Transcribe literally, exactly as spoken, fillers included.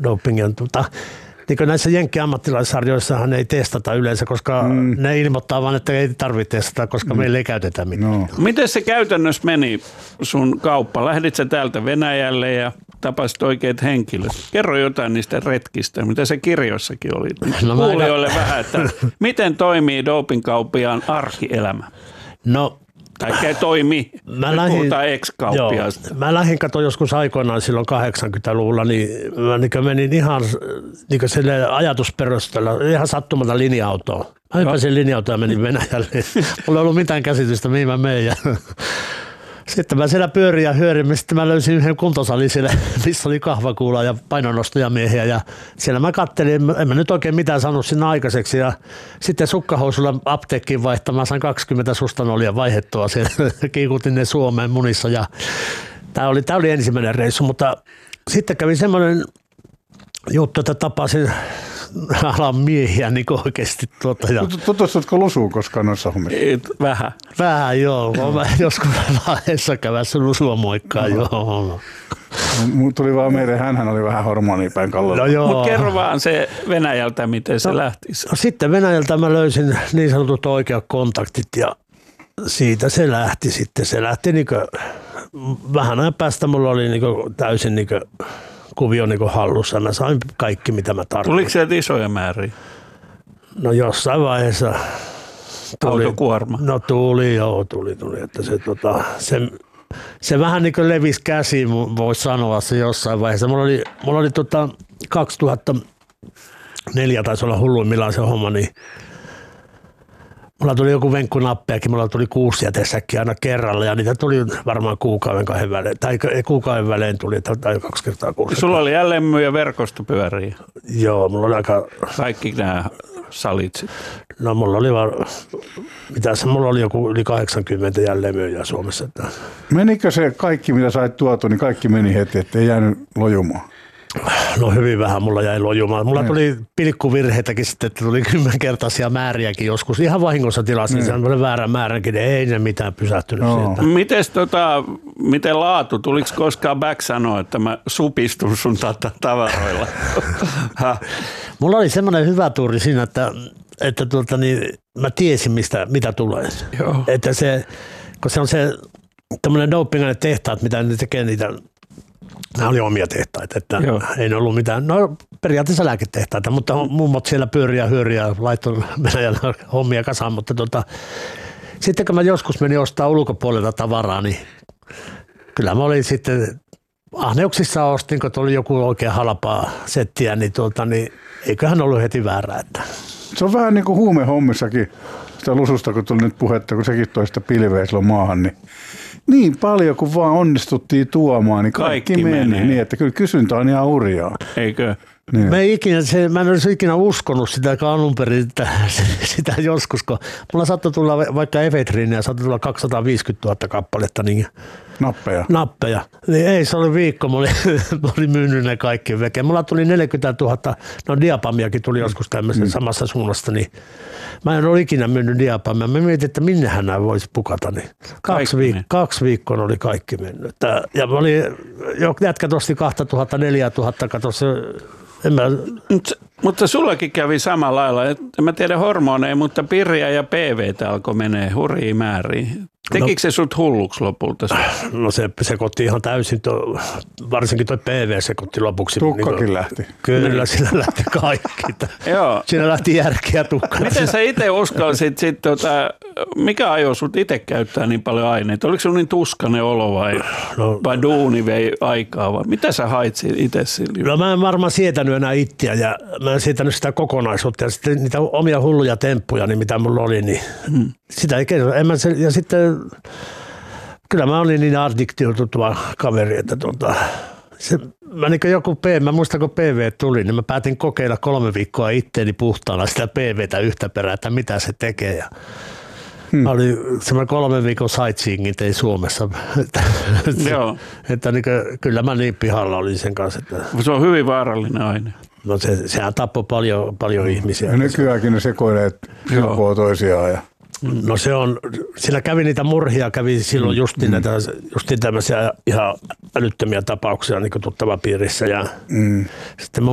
dopingin. Tota, niin kuin näissä jenkki-ammattilaissarjoissahan ei testata yleensä, koska mm. ne ilmoittaa vaan, että ei tarvitse testata, koska mm. meillä ei käytetä mitään. No. Miten se käytännössä meni sun kauppa? Lähdit sä täältä Venäjälle ja tapasit oikeat henkilöt? Kerro jotain niistä retkistä, mitä se kirjoissakin oli. No, kuulijoille mä... vähän, että miten toimii dopingkauppiaan arkielämä? No, tai toimii, mä lähdin, puhutaan ex-kauppiaasta. Joo, mä lähdin kato joskus aikoinaan silloin kahdeksankymmentäluvulla, niin mä niin menin ihan niin sille ajatusperusteella, ihan sattumalta linja-autoon. Mä hyppäsin linja-autoon ja menin Venäjälle. Mulla ei ollut mitään käsitystä, mihin mä menen. Sitten mä siellä pyörin ja hyörin, sitten mä löysin yhden kuntosalin siellä, missä oli kahvakuula ja painonnostajamiehiä ja siellä mä kattelin, en mä nyt oikein mitään sanonut sinne aikaiseksi ja sitten sukkahousulla apteekkiin vaihtamaan sain kaksikymmentä sustanolia vaihettua siellä, kiikutin ne Suomeen munissa ja tää oli, tää oli ensimmäinen reissu, mutta sitten kävi semmoinen juttu, että tapasin alan miehiä niin oikeasti. Tuota, ja... Tutustutko Lusuun koskaan noissa hommissa? Vähän. Vähän joo. Mä joskus lahdessa kävässä Lusua moikkaa. No. Joo. No, tuli vaan meidän, hänhän oli vähän hormonia päin kallolla. No joo. Mut kerro vaan se Venäjältä, miten se no, lähti. No, sitten Venäjältä mä löysin niin sanotut oikeat kontaktit ja siitä se lähti sitten. Se lähti niin kuin, vähän ajan päästä mulla oli niin kuin, täysin niin kuin, kuvio niin hallussa. Mä sain kaikki, mitä mä tarvitsin. Tuliko sieltä isoja määriä? No jossain vaiheessa tuli. Autokuorma? No tuli, joo, tuli, tuli. Että se, tota, se, se vähän niin kuin levisi käsiin, voisi sanoa se jossain vaiheessa. Mulla oli, mulla oli tota kaksituhattaneljä taisi olla hulluimmillaan se homma, niin mulla tuli joku venkkunappeakin, mulla tuli kuusi jätesäkkiä aina kerralla ja niitä tuli varmaan kuukauden kahden välein, tai kuukauden välein tuli, tai kaksi kertaa kuusi. Sulla oli jälleenmyy ja verkostopyöriä. Joo, mulla oli aika... Kaikki nämä salit sitten. No mulla oli vaan, mitä se, mulla oli joku yli kahdeksankymmentä jälleenmyyjää Suomessa. Että... Menikö se kaikki, mitä sait tuotu, niin kaikki meni heti, ettei jäänyt lojumaan? No hyvin vähän mulla jäi lojumaan. Mulla tuli pilkkuvirheitäkin sitten, että tuli kymmenkertaisia määriäkin joskus. Ihan vahingossa tilassa, niin semmoinen väärä määränkin, ei ne mitään pysähtynyt no. sieltä. Mites tota, miten laatu? Tuliko koskaan back sanoa, että mä supistun sun tavaroilla? Mulla oli semmoinen hyvä tuuri siinä, että, että tuota, niin, mä tiesin, mistä, mitä tulee. Joo. Että se, kun se on se tämmöinen dopingainen tehtaat, mitä ne tekee niitä. Nämä oli omia tehtaita, että Joo. ei ollut mitään, no periaatteessa lääketehtaita, mutta mummot siellä pyörii ja hyörii ja laittoi Venäjällä hommia kasaan, mutta tota, sitten kun mä joskus menin ostaa ulkopuolelta tavaraa, niin kyllä mä olin sitten ahneuksissa ostin, kun tuli joku oikein halpaa settiä, niin, tuota, niin eiköhän ollut heti väärää. Että. Se on vähän niin kuin huumehommissakin, sitä Lususta kun tuli nyt puhetta, kun sekin toi sitä pilveä silloin maahan, niin niin paljon kuin vaan onnistuttiin tuomaan, niin kaikki, kaikki meni. Menee. Niin, että kyllä kysyntä on ihan hurjaa. Eikö? Niin. Mä, ikinä, se, mä en olisi ikinä uskonut sitä alun perin, että, sitä joskus, kun mulla saattoi tulla vaikka efedriiniä, saattoi tulla kaksisataaviisikymmentätuhatta kappaletta niin nappeja. nappeja. Niin ei, se oli viikko, mä olin, mä olin myynyt ne kaikki veke. Mulla tuli neljäkymmentätuhatta, no diapamiakin tuli joskus tämmöisen mm. samassa suunnasta, niin mä en ole ikinä myynyt diapamia. Mä mietin, että minnehän nämä voisi pukata, niin kaksi, viik- kaksi viikkoa oli kaikki mennyt. Ja mä olin, jätkät osti kaksituhatta, neljätuhatta, kato se. Mä... Mutta, mutta sullakin kävi samalla lailla. En mä tiedä hormoneja, mutta pirja ja P V:tä alkoi menee hurjiin määriin. Tekikö no, se sut hulluksi lopulta? No se sekoitti ihan täysin, tuo, varsinkin tuo P V sekoitti lopuksi. Tukkakin niin, lähti. Kyllä, niin. Siinä lähti kaikki. Joo. Siinä lähti järkeä tukkaan. Miten sä itse uskalsit, sit, tota, mikä ajoi sut itse käyttää niin paljon aineita? Oliko sun niin tuskainen olo vai, no, vai duuni vei aikaa? Vai? Mitä sä hait itse sillä? No mä en varmaan sietänyt enää itseä ja mä en sietänyt sitä kokonaisuutta ja sitten niitä omia hulluja temppuja, niin mitä mulla oli, niin hmm. sitä ei kerro. En mä se, ja sitten kyllä mä olin niin addiktioituva kaveri, että tuota, se, mä niin joku P, mä muistan kun P V tuli, niin mä päätin kokeilla kolme viikkoa itteeni puhtaana sitä P V:tä yhtä perää, että mitä se tekee. Ja hmm. mä olin semmoinen kolmen viikon sightseeingin tein Suomessa, että, Joo. että niin kuin, kyllä mä niin pihalla olin sen kanssa. Että, se on hyvin vaarallinen aine. No se, sehän tappoi paljon, paljon ihmisiä. Ja nykyäänkin ne sekoilee joukkoa toisiaan ja no se on, sillä kävi niitä murhia, kävi silloin justiin, mm. näitä, justiin tämmöisiä ihan älyttömiä tapauksia niin kuin tuttavapiirissä ja mm. sitten